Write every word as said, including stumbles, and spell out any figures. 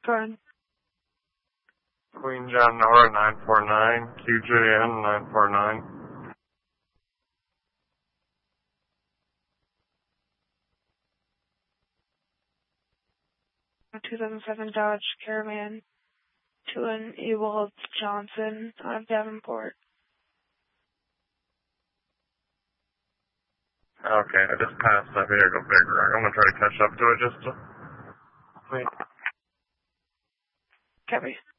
Go ahead. Queen John Nora nine four nine, Q J N nine four nine. two thousand seven Dodge Caravan to an Ewald Johnson out of Davenport. Okay, I just passed up here, go figure. I'm gonna try to catch up to it just to wait. Copy.